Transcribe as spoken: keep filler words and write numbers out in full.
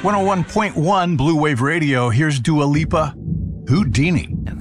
one oh one point one Blue Wave Radio. Here's Dua Lipa, Houdini.